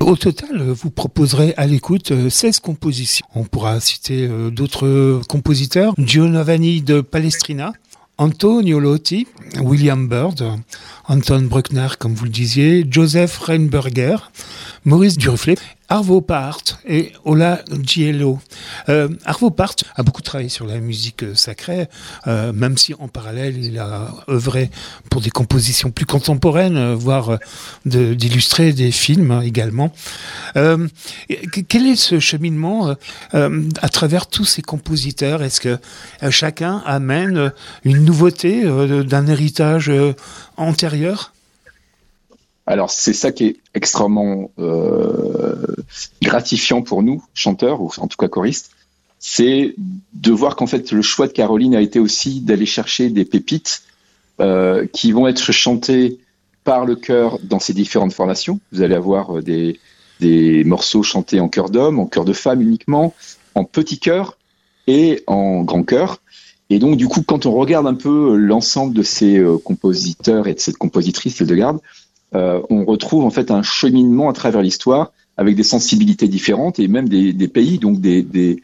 Au total, vous proposerez à l'écoute 16 compositions. On pourra citer d'autres compositeurs. Giovanni de Palestrina, Antonio Lotti, William Byrd, Anton Bruckner, comme vous le disiez, Joseph Reinberger, Maurice Duruflé, Arvo Pärt et Ola Gjello. Arvo Pärt a beaucoup travaillé sur la musique sacrée, même si en parallèle il a œuvré pour des compositions plus contemporaines, voire d'illustrer des films également. Quel est ce cheminement à travers tous ces compositeurs? Est-ce que chacun amène une nouveauté d'un héritage antérieur? Alors, c'est ça qui est extrêmement gratifiant pour nous, chanteurs, ou en tout cas choristes, c'est de voir qu'en fait, le choix de Caroline a été aussi d'aller chercher des pépites qui vont être chantées par le chœur dans ces différentes formations. Vous allez avoir des morceaux chantés en chœur d'homme, en chœur de femme uniquement, en petit chœur et en grand chœur. Et donc, du coup, quand on regarde un peu l'ensemble de ces compositeurs et de cette compositrice, Hildegarde, on retrouve en fait un cheminement à travers l'histoire avec des sensibilités différentes et même des pays, donc des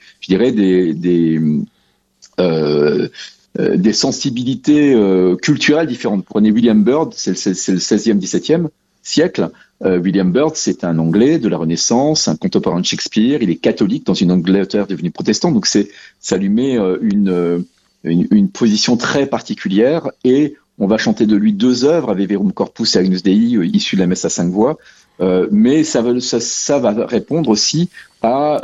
sensibilités culturelles différentes. Prenez William Byrd, c'est le 16e, 17e siècle. William Byrd, c'est un Anglais de la Renaissance, un contemporain de Shakespeare. Il est catholique dans une Angleterre devenue protestante, donc ça lui met une position très particulière. Et on va chanter de lui 2 œuvres, Ave Verum Corpus et Agnus Dei, issues de la messe à 5 voix. Mais ça va répondre aussi à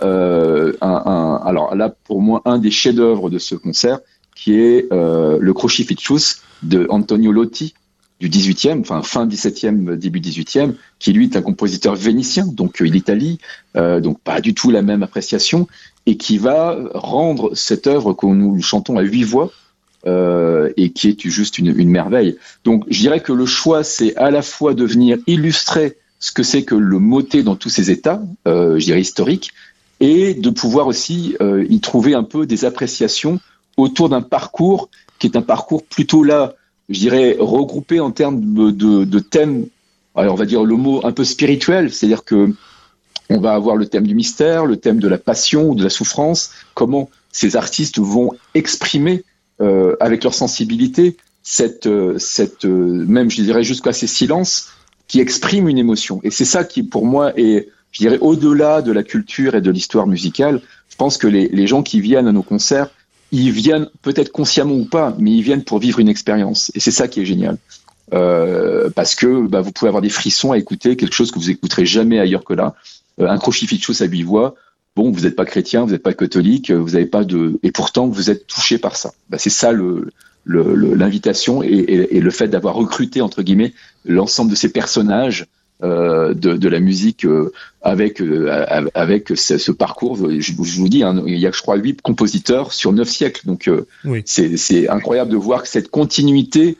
alors là, pour moi, un des chefs-d'œuvre de ce concert, qui est le Crucifixus de Antonio Lotti, du 18e, enfin fin 17e, début 18e, qui lui est un compositeur vénitien, donc l'Italie, donc pas du tout la même appréciation, et qui va rendre cette œuvre que nous chantons à 8 voix, et qui est juste une merveille. Donc je dirais que le choix, c'est à la fois de venir illustrer ce que c'est que le motet dans tous ses états, je dirais historiques, et de pouvoir aussi y trouver un peu des appréciations autour d'un parcours qui est un parcours plutôt là, je dirais, regroupé en termes de thèmes, alors on va dire le mot un peu spirituel, c'est-à-dire que on va avoir le thème du mystère, le thème de la passion ou de la souffrance, comment ces artistes vont exprimer avec leur sensibilité cette même, je dirais, jusqu'à ces silences qui expriment une émotion. Et c'est ça qui, pour moi, est, je dirais, au-delà de la culture et de l'histoire musicale. Je pense que les gens qui viennent à nos concerts, ils viennent peut-être consciemment ou pas, mais ils viennent pour vivre une expérience. Et c'est ça qui est génial. Parce que vous pouvez avoir des frissons à écouter quelque chose que vous écouterez jamais ailleurs que là. Un Crucifixus à 8 voix. Bon, vous n'êtes pas chrétien, vous n'êtes pas catholique, vous n'avez pas et pourtant vous êtes touché par ça. C'est ça l'invitation et le fait d'avoir recruté entre guillemets l'ensemble de ces personnages de la musique avec ce parcours. Je vous dis, hein, il y a je crois 8 compositeurs sur 9 siècles. Donc oui. C'est incroyable de voir cette continuité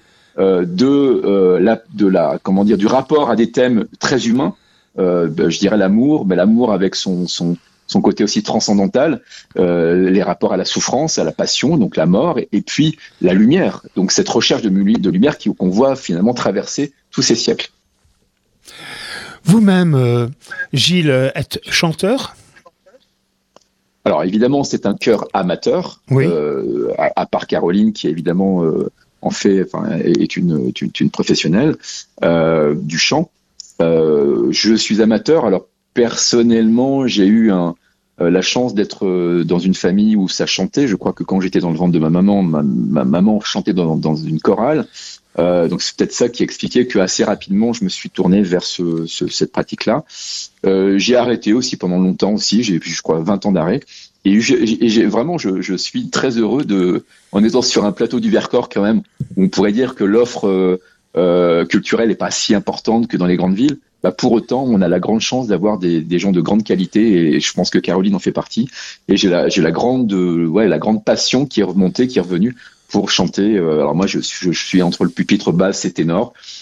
du rapport à des thèmes très humains. Je dirais l'amour, mais l'amour avec son côté aussi transcendantal, les rapports à la souffrance, à la passion, donc la mort, et puis la lumière. Donc cette recherche de lumière qu'on voit finalement traverser tous ces siècles. Vous-même, Gilles, êtes chanteur ? Alors évidemment, c'est un chœur amateur, oui. À part Caroline, qui évidemment est une professionnelle du chant. Je suis amateur. Alors personnellement, j'ai eu la chance d'être dans une famille où ça chantait. Je crois que quand j'étais dans le ventre de ma maman chantait dans une chorale. Donc c'est peut-être ça qui expliquait que assez rapidement je me suis tourné vers cette pratique-là. J'ai arrêté aussi pendant longtemps aussi. J'ai je crois 20 ans d'arrêt. Et je suis très heureux en étant sur un plateau du Vercors quand même, où on pourrait dire que l'offre culturelle n'est pas si importante que dans les grandes villes. Pour autant, on a la grande chance d'avoir des gens de grande qualité, et je pense que Caroline en fait partie. Et j'ai la grande passion qui est revenue pour chanter. Alors moi, je suis entre le pupitre basse et ténor.